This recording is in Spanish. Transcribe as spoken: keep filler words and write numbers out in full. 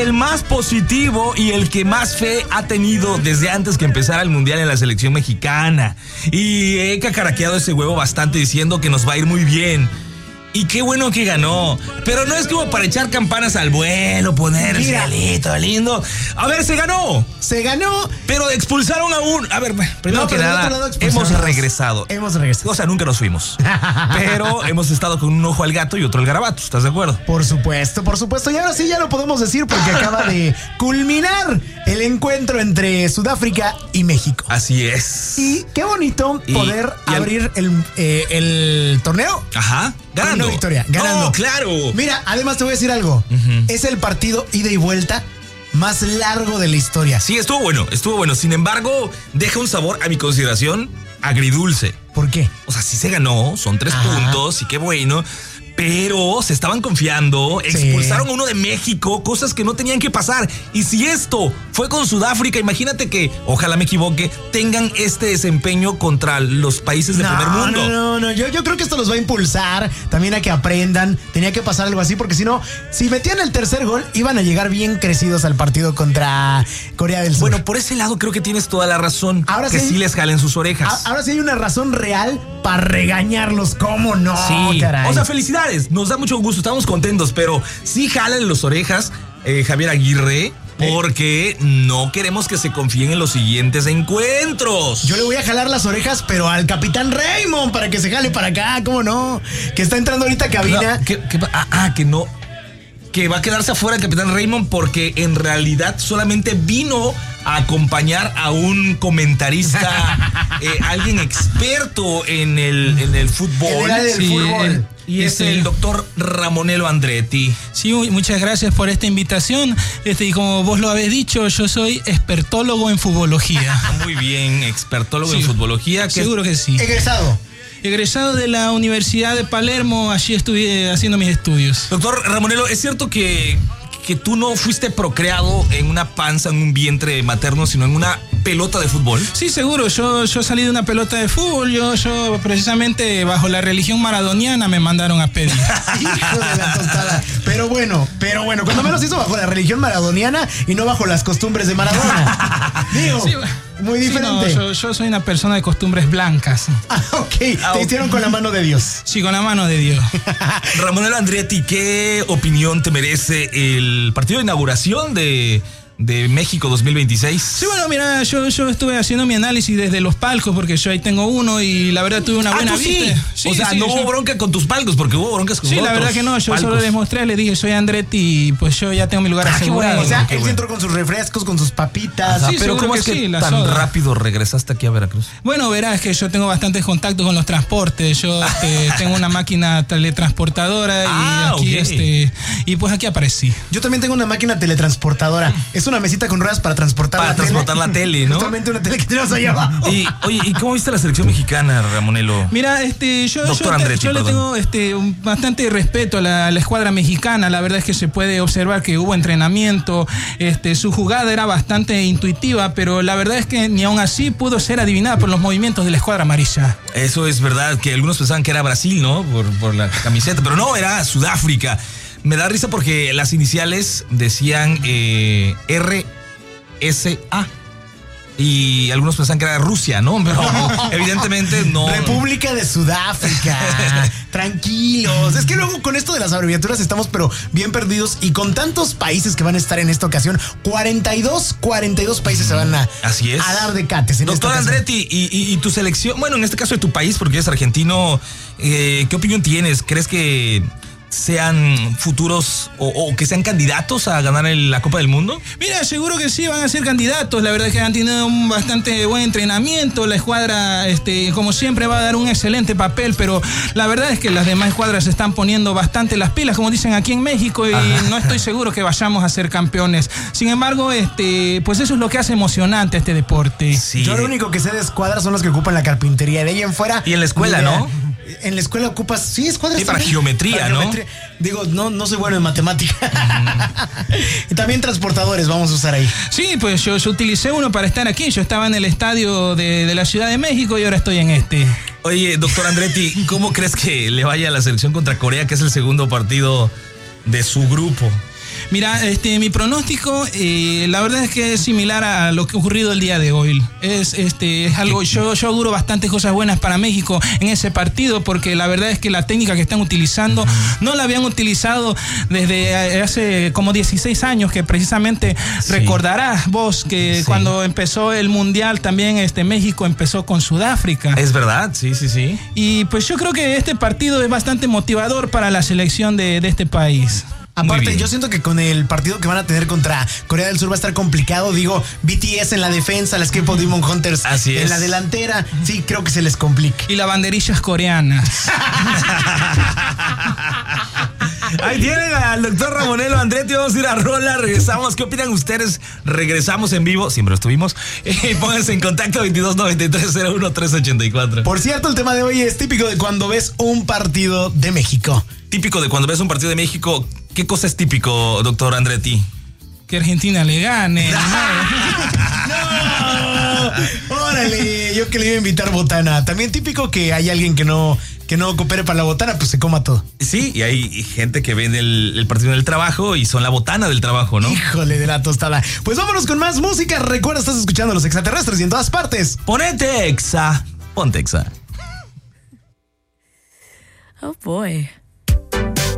el más positivo y el que más fe ha tenido desde antes que empezara el Mundial en la selección mexicana. Y he cacaraqueado ese huevo bastante diciendo que nos va a ir muy bien. Y qué bueno que ganó. Pero no es como para echar campanas al vuelo, poner el cielito lindo. A ver, se ganó. Se ganó. Pero expulsaron a un... A ver, primero No, que pero del nada, otro lado hemos expulsaron. regresado. Hemos regresado. O sea, nunca nos fuimos. Pero hemos estado con un ojo al gato y otro al garabato. ¿Estás de acuerdo? Por supuesto, por supuesto. Y ahora sí ya lo podemos decir porque acaba de culminar el encuentro entre Sudáfrica y México. Así es. Y qué bonito Y- poder y al- abrir el, eh, el torneo. Ajá. Con Ganando. una victoria, ganando. No, claro. Mira, además te voy a decir algo. Ujú. Es el partido ida y vuelta más largo de la historia. Sí, estuvo bueno, estuvo bueno. Sin embargo, deja un sabor, a mi consideración, agridulce. ¿Por qué? O sea, sí se ganó, son tres Ajá. puntos y qué bueno. Pero se estaban confiando, expulsaron a uno de México, cosas que no tenían que pasar. Y si esto fue con Sudáfrica, imagínate que, ojalá me equivoque, tengan este desempeño contra los países del no, primer mundo. No, no, no, yo, yo creo que esto los va a impulsar también a que aprendan. Tenía que pasar algo así porque si no, si metían el tercer gol, iban a llegar bien crecidos al partido contra Corea del Sur. Bueno, por ese lado creo que tienes toda la razón. Ahora que sí- sí les jalen sus orejas. A- ahora sí hay una razón real para regañarlos. ¿Cómo no? Sí, Caray. o sea, felicidades, nos da mucho gusto, estamos contentos, pero sí jalen las orejas, eh, Javier Aguirre, porque no queremos que se confíen en los siguientes encuentros. Yo le voy a jalar las orejas, pero al capitán Raymond para que se jale para acá, ¿cómo no? Que está entrando ahorita a cabina. No, ¿qué- qué pa- ah, ah, que no, que va a quedarse afuera el capitán Raymond porque en realidad solamente vino a acompañar a un comentarista, eh, alguien experto en el, en el fútbol. En el área del Sí, fútbol. el- Y es Este- el doctor Ramonelo Andretti. Sí, muy- muchas gracias por esta invitación. Este, y como vos lo habéis dicho, yo soy expertólogo en futbología. Muy bien, expertólogo Sí, en futbología. que- Seguro que sí. Egresado. Egresado de la Universidad de Palermo, allí estuve haciendo mis estudios. Doctor Ramonelo, ¿es cierto que, que tú no fuiste procreado en una panza, en un vientre materno, sino en una pelota de fútbol? Sí, seguro. Yo, yo salí de una pelota de fútbol. Yo, yo precisamente bajo la religión maradoniana me mandaron a pedir. Hijo de la tostada. Pero bueno, pero bueno, cuando menos hizo bajo la religión maradoniana y no bajo las costumbres de Maradona. Digo, Sí, muy sí, diferente. no, yo, yo soy una persona de costumbres blancas. Ah, ok, Ah, te ok. hicieron con la mano de Dios. Sí, con la mano de Dios. Ramonelo Andretti, ¿qué opinión te merece el partido de inauguración de, de México dos mil veintiséis? Sí, bueno, mira, yo, yo estuve haciendo mi análisis desde los palcos porque yo ahí tengo uno y la verdad tuve una Ah, buena ¿tú sí? vista. Sí, o sea, sí, no yo- hubo bronca con tus palcos, porque hubo broncas con Sí, la otros verdad que no, yo palcos. solo les mostré, les dije soy Andretti y pues yo ya tengo mi lugar Ah, qué asegurado. bueno. O sea, qué él bueno. se entró con sus refrescos, con sus papitas. Ajá, sí, pero seguro ¿cómo que es que sí, la tan soda. rápido regresaste aquí a Veracruz? Bueno, verás que yo tengo bastantes contactos con los transportes. Yo este, tengo una máquina teletransportadora Ah, y aquí ok. este y pues aquí aparecí. Yo también tengo una máquina teletransportadora. Es una mesita con ruedas para transportar Para la transportar tele. la tele, ¿no? Justamente una tele que tenemos allá abajo. Y, oye, ¿y cómo viste la selección mexicana, Ramonelo? Mira, este, yo, Doctor yo, te- Andretti, yo le perdón. tengo este, un- bastante respeto a la, a la escuadra mexicana. La verdad es que se puede observar que hubo entrenamiento. Este, su jugada era bastante intuitiva, pero la verdad es que ni aún así pudo ser adivinada por los movimientos de la escuadra amarilla. Eso es verdad, que algunos pensaban que era Brasil, ¿no? Por, por la camiseta, pero no, era Sudáfrica. Me da risa porque las iniciales decían eh, R S A. Y algunos pensaban que era Rusia, ¿no? Pero evidentemente no. República de Sudáfrica. Tranquilos. Es que luego con esto de las abreviaturas estamos pero bien perdidos y con tantos países que van a estar en esta ocasión, cuarenta y dos, cuarenta y dos países se van a, Así es. a dar de cates en Doctor esta ocasión. Andretti, y, y- y tu selección, bueno, en este caso de tu país, porque eres argentino, eh, ¿qué opinión tienes? ¿Crees que sean futuros o, o que sean candidatos a ganar el- la Copa del Mundo? Mira, seguro que sí van a ser candidatos. La verdad es que han tenido un bastante buen entrenamiento. La escuadra, este, como siempre, va a dar un excelente papel, pero la verdad es que las demás escuadras se están poniendo bastante las pilas, como dicen aquí en México, y Ajá. no estoy seguro que vayamos a ser campeones. Sin embargo, este, pues eso es lo que hace emocionante este deporte. Sí. Yo lo único que sé de escuadras son los que ocupan la carpintería. De ahí en fuera. Y en la escuela, ni idea. ¿no? En la escuela ocupas, sí, escuadras. Sí, para también. geometría, Para ¿no? geometría. Digo, no, no soy bueno en matemática. Y también transportadores vamos a usar ahí. Sí, pues yo, yo utilicé uno para estar aquí. Yo estaba en el estadio de, de la Ciudad de México y ahora estoy en este. Oye, doctor Andretti, ¿cómo crees que le vaya a la selección contra Corea, que es el segundo partido de su grupo? Mira, este, mi pronóstico, eh, la verdad es que es similar a lo que ha ocurrido el día de hoy. Es, este, es algo, yo, yo auguro bastantes cosas buenas para México en ese partido, porque la verdad es que la técnica que están utilizando no la habían utilizado desde hace como dieciséis años, que precisamente sí. recordarás vos que sí. cuando empezó el Mundial también este México empezó con Sudáfrica. Es verdad, sí, sí, sí. Y pues yo creo que este partido es bastante motivador para la selección de, de este país. Aparte, yo siento que con el partido que van a tener contra Corea del Sur va a estar complicado. Digo, B T S en la defensa, las K-pop Demon Hunters Así es. en la delantera. Sí, creo que se les complique. Y las banderillas coreanas. Ahí tienen al doctor Ramonelo Andretti. Vamos a ir a rola, regresamos. ¿Qué opinan ustedes? Regresamos en vivo, siempre lo estuvimos. Eh, pónganse en contacto veintidós noventa y tres cero uno tres ochenta y cuatro. Por cierto, el tema de hoy es típico de cuando ves un partido de México. Típico de cuando ves un partido de México. ¿Qué cosa es típico, doctor Andretti? Que Argentina le gane. ¡No! ¡Órale! Yo que le iba a invitar botana. También típico que hay alguien que no, que no coopere para la botana, pues se coma todo. Sí, y hay gente que vende el, el partido en el trabajo y son la botana del trabajo, ¿no? Híjole de la tostada. Pues vámonos con más música. Recuerda, estás escuchando a Los Extraterrestres y en todas partes. Ponete Exa. Ponte Exa. Oh boy.